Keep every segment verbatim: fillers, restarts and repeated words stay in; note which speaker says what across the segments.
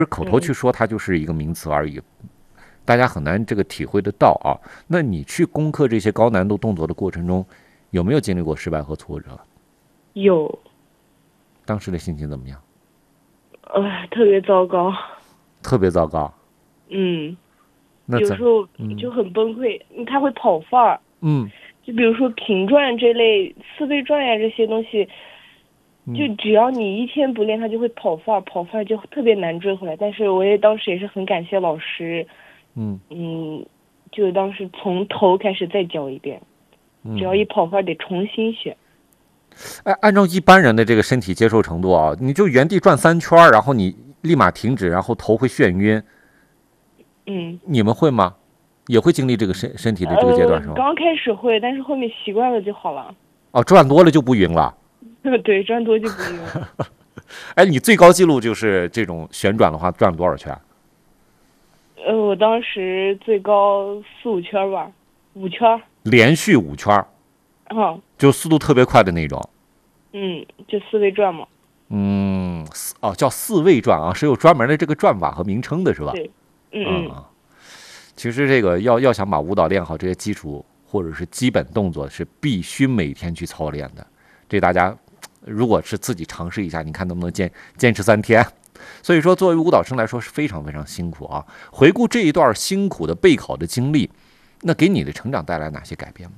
Speaker 1: 口头去说它就是一个名词而已，大家很难这个体会得到啊。那你去攻克这些高难度动作的过程中，有没有经历过失败和挫折？
Speaker 2: 有。
Speaker 1: 当时的心情怎么样？
Speaker 2: 呃，特别糟糕。
Speaker 1: 特别糟糕。
Speaker 2: 嗯。
Speaker 1: 那
Speaker 2: 有时候就很崩溃，嗯、他会跑范儿。
Speaker 1: 嗯。
Speaker 2: 就比如说平转这类四倍转呀这些东西，就只要你一天不练，他就会跑范儿，跑范儿就特别难追回来。但是我也当时也是很感谢老师。
Speaker 1: 嗯
Speaker 2: 嗯，就当时从头开始再教一遍，
Speaker 1: 嗯、
Speaker 2: 只要一跑范儿得重新学。
Speaker 1: 哎，按照一般人的这个身体接受程度啊，你就原地转三圈，然后你立马停止，然后头会眩晕。
Speaker 2: 嗯，
Speaker 1: 你们会吗？也会经历这个身身体的这个阶段是吗？
Speaker 2: 呃、刚开始会，但是后面习惯了就好了。
Speaker 1: 哦，转多了就不晕了。
Speaker 2: 对，转多就不晕了。
Speaker 1: 哎，你最高记录就是这种旋转的话，转了多少圈？
Speaker 2: 呃，我当时最高四五圈吧，五圈。
Speaker 1: 连续五圈。
Speaker 2: 啊，
Speaker 1: 就速度特别快的那种。
Speaker 2: 嗯，就四位转嘛。
Speaker 1: 嗯，哦，叫四位转啊，是有专门的这个转法和名称的，是吧？
Speaker 2: 对，嗯嗯。
Speaker 1: 啊，其实这个要要想把舞蹈练好，这些基础或者是基本动作是必须每天去操练的。这大家如果是自己尝试一下，你看能不能坚坚持三天？所以说，作为舞蹈生来说是非常非常辛苦啊。回顾这一段辛苦的备考的经历，那给你的成长带来哪些改变吗？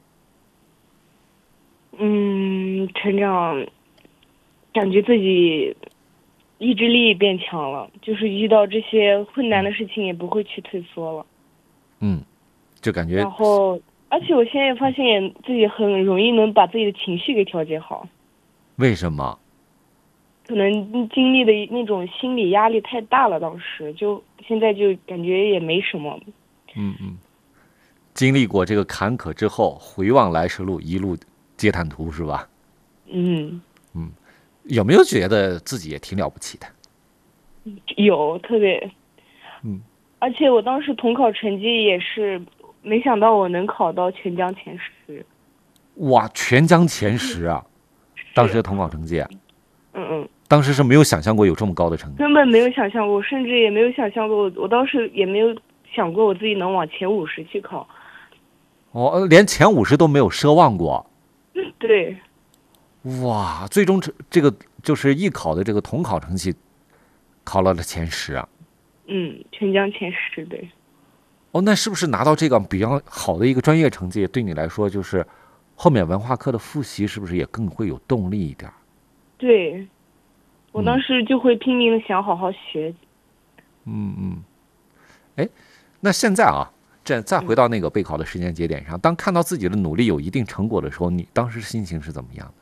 Speaker 2: 嗯，成长，感觉自己意志力变强了，就是遇到这些困难的事情也不会去退缩了。
Speaker 1: 嗯，就感觉。
Speaker 2: 然后，而且我现在发现自己很容易能把自己的情绪给调节好。
Speaker 1: 为什么？
Speaker 2: 可能经历的那种心理压力太大了，当时就现在就感觉也没什么。
Speaker 1: 嗯嗯，经历过这个坎坷之后，回望来时路，一路皆坦途，是吧？
Speaker 2: 嗯
Speaker 1: 嗯，有没有觉得自己也挺了不起的？
Speaker 2: 有，特别。
Speaker 1: 嗯，
Speaker 2: 而且我当时统考成绩也是，没想到我能考到全江前十。
Speaker 1: 哇，全江前十啊！当时的统考成绩。
Speaker 2: 嗯嗯。
Speaker 1: 当时是没有想象过有这么高的成绩。
Speaker 2: 根本没有想象过，甚至也没有想象过，我我当时也没有想过我自己能往前五十去考。
Speaker 1: 哦，连前五十都没有奢望过。
Speaker 2: 对。
Speaker 1: 哇，最终这个就是艺考的这个统考成绩，考到了前十啊。
Speaker 2: 嗯，全江前十，对。
Speaker 1: 哦，那是不是拿到这个比较好的一个专业成绩，对你来说就是后面文化课的复习是不是也更会有动力一点？
Speaker 2: 对，我当时就会拼命的想好好学。
Speaker 1: 嗯嗯。哎，那现在啊，这再回到那个备考的时间节点上，当看到自己的努力有一定成果的时候，你当时心情是怎么样的？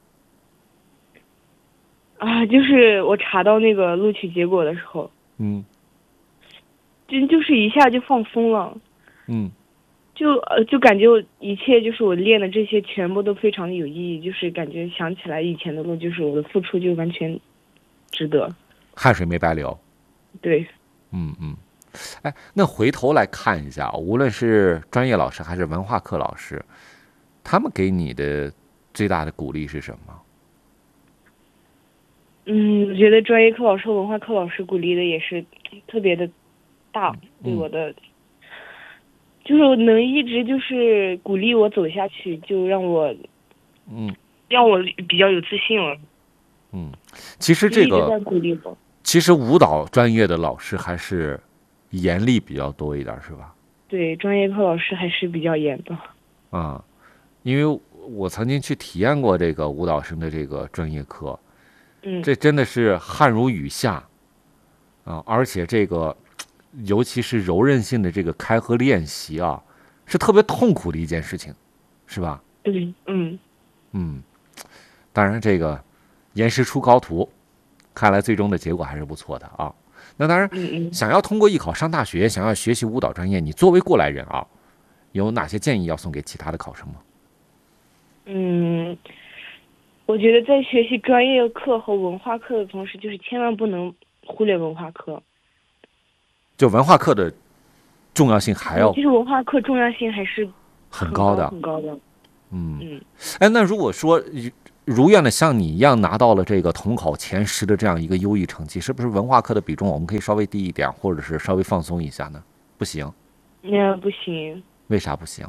Speaker 2: 啊，就是我查到那个录取结果的时候，
Speaker 1: 嗯，
Speaker 2: 就就是一下就放松了。
Speaker 1: 嗯，
Speaker 2: 就呃就感觉我一切就是我练的这些全部都非常的有意义，就是感觉想起来以前的路，就是我的付出就完全值得，
Speaker 1: 汗水没白流。
Speaker 2: 对。
Speaker 1: 嗯嗯。哎，那回头来看一下，无论是专业老师还是文化课老师，他们给你的最大的鼓励是什么？
Speaker 2: 嗯，我觉得专业课老师、文化课老师鼓励的也是特别的大，对我的，
Speaker 1: 嗯、
Speaker 2: 就是能一直就是鼓励我走下去，就让我，
Speaker 1: 嗯，
Speaker 2: 让我比较有自信了。
Speaker 1: 嗯，其实这个
Speaker 2: 一直在鼓励我。
Speaker 1: 其实舞蹈专业的老师还是严厉比较多一点，是吧？
Speaker 2: 对，专业课老师还是比较严的。
Speaker 1: 啊、嗯，因为我曾经去体验过这个舞蹈生的这个专业课。
Speaker 2: 嗯，
Speaker 1: 这真的是汗如雨下啊！而且这个，尤其是柔韧性的这个开合练习啊，是特别痛苦的一件事情，是吧？
Speaker 2: 对，嗯
Speaker 1: 嗯。当然，这个严师出高徒，看来最终的结果还是不错的啊。那当然，
Speaker 2: 嗯嗯，
Speaker 1: 想要通过艺考上大学，想要学习舞蹈专业，你作为过来人啊，有哪些建议要送给其他的考生吗？
Speaker 2: 嗯。我觉得在学习专业课和文化课的同时，就是千万不能忽略文化课。
Speaker 1: 就文化课的重要性还要，
Speaker 2: 其实文化课重要性还是
Speaker 1: 很高的，
Speaker 2: 很高的。
Speaker 1: 嗯
Speaker 2: 嗯。
Speaker 1: 哎，那如果说如愿的像你一样拿到了这个统考前十的这样一个优异成绩，是不是文化课的比重我们可以稍微低一点，或者是稍微放松一下呢？不行。
Speaker 2: 那不行。
Speaker 1: 为啥不行？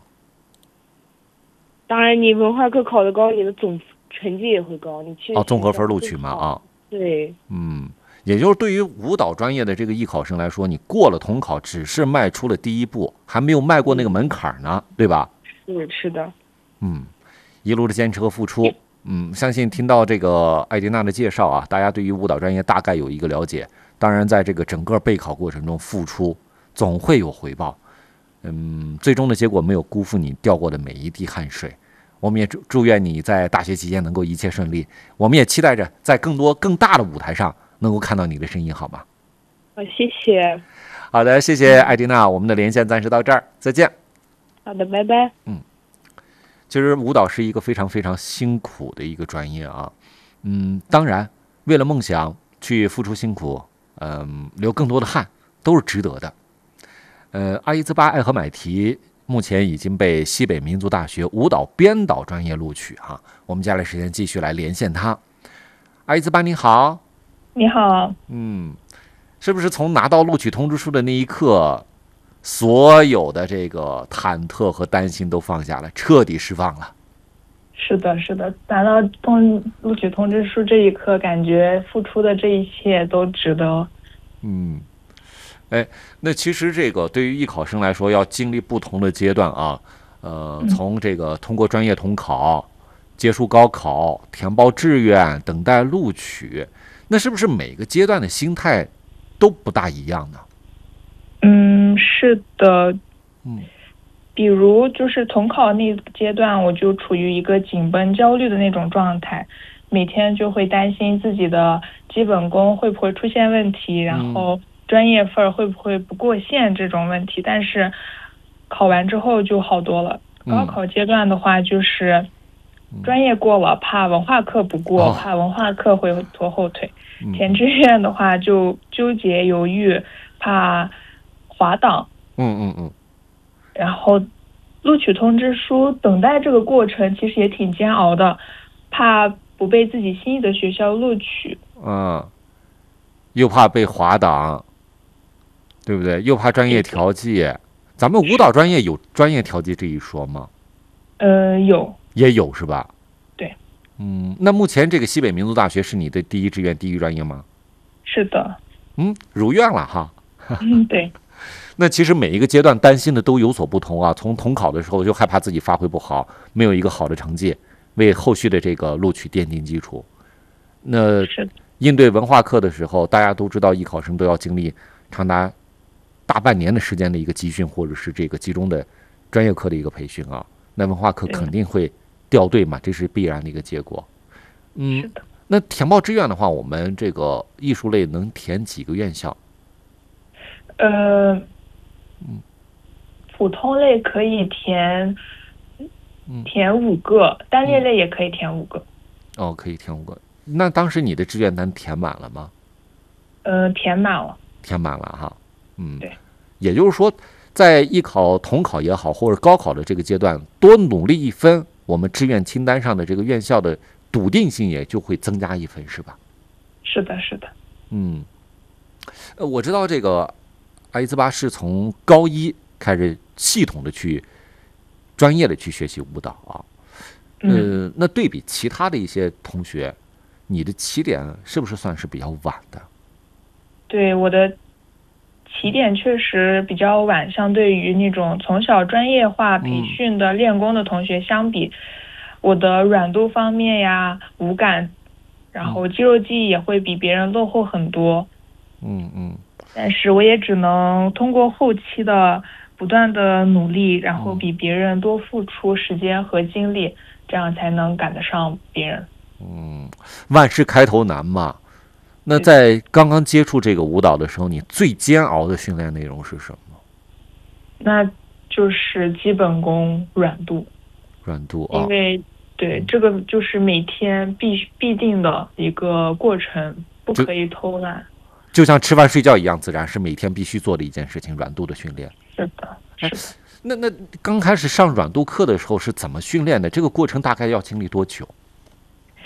Speaker 2: 当然，你文化课考得高，你的总成绩也会高。你去
Speaker 1: 哦，综合分录取嘛啊。
Speaker 2: 对。
Speaker 1: 嗯，也就是对于舞蹈专业的这个艺考生来说，你过了统考，只是迈出了第一步，还没有迈过那个门槛呢，对吧？
Speaker 2: 是是的。
Speaker 1: 嗯，一路的坚持和付出。嗯，相信听到这个艾迪娜的介绍啊，大家对于舞蹈专业大概有一个了解。当然，在这个整个备考过程中，付出总会有回报。嗯，最终的结果没有辜负你掉过的每一滴汗水。我们也祝祝愿你在大学期间能够一切顺利。我们也期待着在更多更大的舞台上能够看到你的身影，好吗？
Speaker 2: 好，谢谢。
Speaker 1: 好的，谢谢艾迪娜，我们的连线暂时到这儿，再见。
Speaker 2: 好的，拜拜。
Speaker 1: 嗯。其实舞蹈是一个非常非常辛苦的一个专业啊，嗯，当然为了梦想去付出辛苦，嗯，流更多的汗都是值得的。呃，阿伊兹巴艾和买提目前已经被西北民族大学舞蹈编导专业录取哈、啊，我们接下来时间继续来连线他。阿伊兹巴你好。
Speaker 3: 你好。
Speaker 1: 嗯，是不是从拿到录取通知书的那一刻，所有的这个忐忑和担心都放下了，彻底释放了？
Speaker 3: 是的，是的，拿到通录取通知书这一刻，感觉付出的这一切都值得。
Speaker 1: 嗯，哎，那其实这个对于艺考生来说，要经历不同的阶段啊，呃，从这个通过专业统考、结束高考、填报志愿、等待录取，那是不是每个阶段的心态都不大一样呢？
Speaker 3: 嗯，是的。
Speaker 1: 嗯，
Speaker 3: 比如就是统考那个阶段，我就处于一个紧绷焦虑的那种状态，每天就会担心自己的基本功会不会出现问题，然后专业分会不会不过线这种问题。但是考完之后就好多了。高考阶段的话，就是专业过了，怕文化课不过，
Speaker 1: 哦、
Speaker 3: 怕文化课会拖后腿。填志愿的话就纠结犹豫，怕滑档。
Speaker 1: 嗯嗯嗯。
Speaker 3: 然后录取通知书等待这个过程其实也挺煎熬的，怕不被自己心仪的学校录取。
Speaker 1: 嗯，又怕被滑档，对不对？又怕专业调剂。咱们舞蹈专业有专业调剂这一说吗？
Speaker 3: 呃，有。
Speaker 1: 也有是吧？
Speaker 3: 对。
Speaker 1: 嗯，那目前这个西北民族大学是你的第一志愿、第一专业吗？
Speaker 3: 是的。
Speaker 1: 嗯，如愿了哈。
Speaker 3: 嗯，对。
Speaker 1: 那其实每一个阶段担心的都有所不同啊。从统考的时候就害怕自己发挥不好，没有一个好的成绩，为后续的这个录取奠定基础。那应对文化课的时候，大家都知道艺考生都要经历长达大半年的时间的一个集训，或者是这个集中的专业课的一个培训啊。那文化课肯定会掉队嘛，这是必然的一个结果。嗯，那填报志愿的话，我们这个艺术类能填几个院校？
Speaker 3: 呃，嗯，普通类可以填，填五个，嗯、单列类也可以填五个。
Speaker 1: 哦，可以填五个。那当时你的志愿单填满了吗？
Speaker 3: 呃，填满了。
Speaker 1: 填满了哈，嗯，
Speaker 3: 对。
Speaker 1: 也就是说，在艺考、统考也好，或者高考的这个阶段，多努力一分，我们志愿清单上的这个院校的笃定性也就会增加一分，是吧？
Speaker 3: 是的，是的。嗯，
Speaker 1: 呃，我知道这个。阿伊兹巴是从高一开始系统的去专业的去学习舞蹈啊，呃，那对比其他的一些同学，你的起点是不是算是比较晚的？
Speaker 3: 对，我的起点确实比较晚，相对于那种从小专业化培训的练功的同学相比，嗯、我的软度方面呀、舞感，然后肌肉记忆也会比别人落后很多。
Speaker 1: 嗯嗯。
Speaker 3: 但是我也只能通过后期的不断的努力，然后比别人多付出时间和精力，这样才能赶得上别人。
Speaker 1: 嗯，万事开头难嘛。那在刚刚接触这个舞蹈的时候，你最煎熬的训练内容是什么？
Speaker 3: 那就是基本功软度。
Speaker 1: 软度啊。
Speaker 3: 因为对、嗯、这个就是每天必必定的一个过程，不可以偷懒。
Speaker 1: 就像吃饭睡觉一样自然，是每天必须做的一件事情，软度的训练。
Speaker 3: 是的，是的。
Speaker 1: 那那刚开始上软度课的时候是怎么训练的？这个过程大概要经历多久？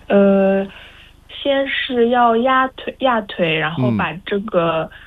Speaker 3: 呃，先是要压腿压腿，然后把这个、